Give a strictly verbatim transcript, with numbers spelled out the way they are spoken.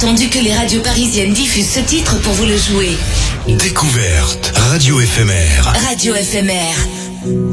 attendu que les radios parisiennes diffusent ce titre pour vous le jouer. Découverte, radio éphémère. Radio éphémère.